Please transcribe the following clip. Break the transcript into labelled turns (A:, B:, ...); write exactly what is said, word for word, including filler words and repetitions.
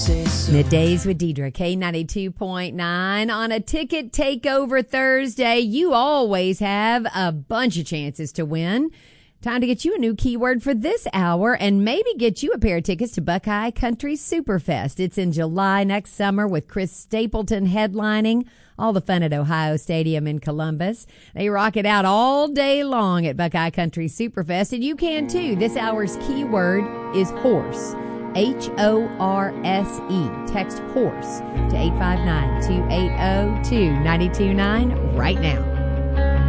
A: Middays with Deidre, K ninety-two point nine. On a Ticket Takeover Thursday, you always have a bunch of chances to win. Time to get you a new keyword for this hour and maybe get you a pair of tickets to Buckeye Country Superfest. It's in July next summer with Chris Stapleton headlining. All the fun at Ohio Stadium in Columbus. They rock it out all day long at Buckeye Country Superfest, and you can too. This hour's keyword is horse. H O R S E. Text HORSE to eight five nine, two eight zero, two nine two nine right now.